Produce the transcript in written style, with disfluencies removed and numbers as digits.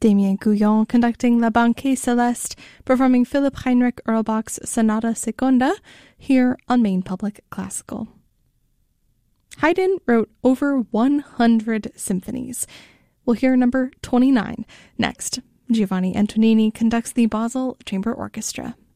Damien Gouillon conducting La Banquet Celeste, performing Philipp Heinrich Erlbach's Sonata Seconda, here on Maine Public Classical. Haydn wrote over 100 symphonies. We'll hear number 29 next. Giovanni Antonini conducts the Basel Chamber Orchestra.